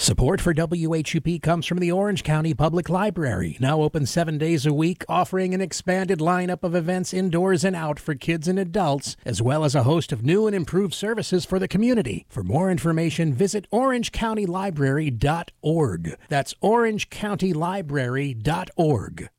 Support for WHUP comes from the Orange County Public Library, now open 7 days a week, offering an expanded lineup of events indoors and out for kids and adults, as well as a host of new and improved services for the community. For more information, visit orangecountylibrary.org. That's orangecountylibrary.org.